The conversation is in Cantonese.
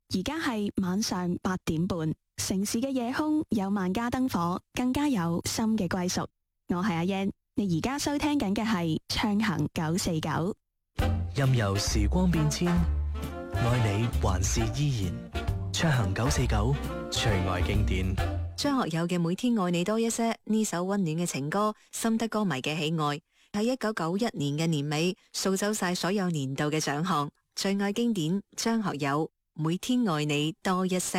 而家係晚上8點半，城市嘅夜空有萬家燈火，更加有心嘅歸屬。我係阿燕，你而家收聽緊嘅係暢行949。 任由時光變遷，愛你還是依然。暢行949，最愛經典。 張學友嘅《每天愛你多一些》呢首溫暖嘅情歌，深得歌迷嘅喜愛。喺1991年嘅年尾，掃走晒所有年度嘅獎項。最愛經典，張學友《每天愛你多一些》。